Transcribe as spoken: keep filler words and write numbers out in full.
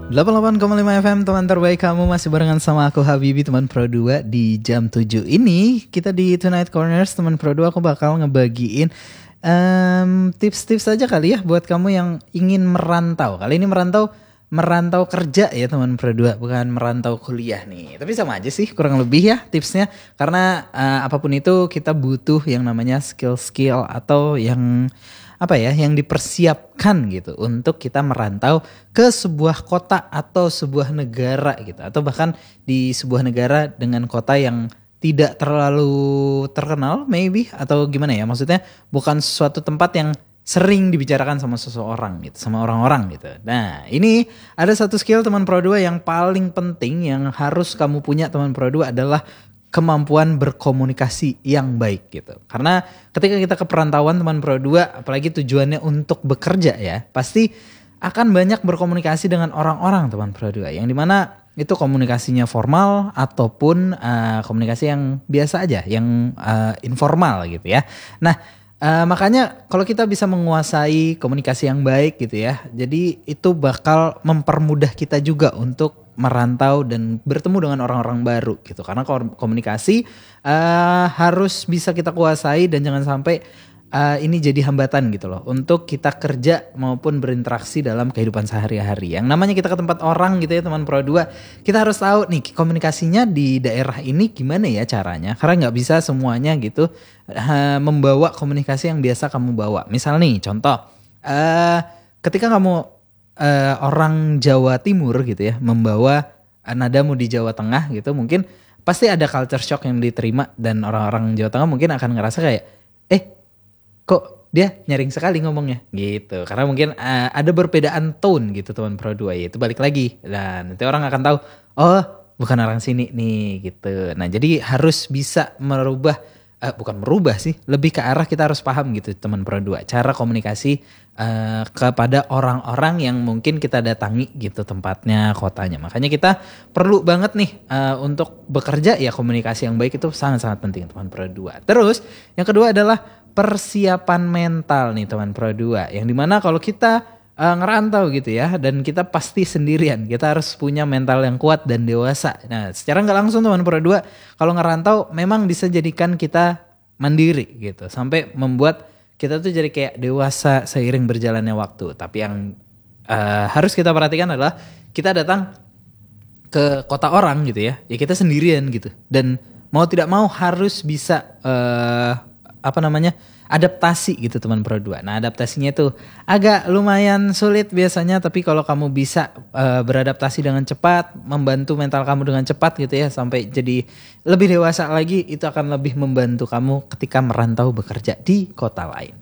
delapan puluh delapan koma lima F M, teman terbaik kamu, masih barengan sama aku Habibi, teman Pro dua. Di jam tujuh ini kita di Tonight Corners, teman Pro dua, aku bakal ngebagiin um, tips-tips aja kali ya buat kamu yang ingin merantau. Kali ini merantau merantau kerja ya teman Pro dua, bukan merantau kuliah nih. Tapi sama aja sih kurang lebih ya tipsnya. Karena uh, apapun itu kita butuh yang namanya skill-skill atau yang apa ya, yang dipersiapkan gitu untuk kita merantau ke sebuah kota atau sebuah negara gitu, atau bahkan di sebuah negara dengan kota yang tidak terlalu terkenal maybe, atau gimana ya, maksudnya bukan suatu tempat yang sering dibicarakan sama seseorang gitu, sama orang-orang gitu. Nah, ini ada satu skill teman Pro dua yang paling penting yang harus kamu punya teman Pro dua, adalah kemampuan berkomunikasi yang baik gitu. Karena ketika kita ke perantauan teman Pro dua, apalagi tujuannya untuk bekerja ya, pasti akan banyak berkomunikasi dengan orang-orang teman Pro dua, yang dimana itu komunikasinya formal ataupun uh, komunikasi yang biasa aja, yang uh, informal gitu ya. Nah, Uh, makanya kalau kita bisa menguasai komunikasi yang baik gitu ya, jadi itu bakal mempermudah kita juga untuk merantau dan bertemu dengan orang-orang baru gitu. Karena komunikasi uh, harus bisa kita kuasai dan jangan sampai uh, ini jadi hambatan gitu loh untuk kita kerja maupun berinteraksi dalam kehidupan sehari-hari. Yang namanya kita ke tempat orang gitu ya teman Pro dua, kita harus tahu nih komunikasinya di daerah ini gimana ya caranya. Karena nggak bisa semuanya gitu uh, membawa komunikasi yang biasa kamu bawa. Misal nih contoh, uh, ketika kamu uh, orang Jawa Timur gitu ya, membawa uh, nadamu di Jawa Tengah gitu, mungkin pasti ada culture shock yang diterima, dan orang-orang Jawa Tengah mungkin akan ngerasa kayak, eh kok dia nyaring sekali ngomongnya gitu. Karena mungkin uh, ada perbedaan tone gitu teman Pro dua ya. Itu balik lagi. Dan nanti orang akan tahu, oh bukan orang sini nih gitu. Nah jadi harus bisa merubah, uh, bukan merubah sih, lebih ke arah kita harus paham gitu teman Pro dua. Cara komunikasi uh, kepada orang-orang yang mungkin kita datangi gitu tempatnya, kotanya. Makanya kita perlu banget nih uh, untuk bekerja ya, komunikasi yang baik itu sangat-sangat penting teman Pro dua. Terus yang kedua adalah persiapan mental nih teman Pro dua, yang dimana kalau kita uh, ngerantau gitu ya, dan kita pasti sendirian, kita harus punya mental yang kuat dan dewasa. Nah secara nggak langsung teman Pro dua, kalau ngerantau memang bisa jadikan kita mandiri gitu, sampai membuat kita tuh jadi kayak dewasa seiring berjalannya waktu. Tapi yang uh, harus kita perhatikan adalah kita datang ke kota orang gitu ya, ya kita sendirian gitu, dan mau tidak mau harus bisa uh, apa namanya, adaptasi gitu teman Pro dua. Nah adaptasinya itu agak lumayan sulit biasanya, tapi kalau kamu bisa uh, beradaptasi dengan cepat, membantu mental kamu dengan cepat gitu ya, sampai jadi lebih dewasa lagi, itu akan lebih membantu kamu ketika merantau bekerja di kota lain.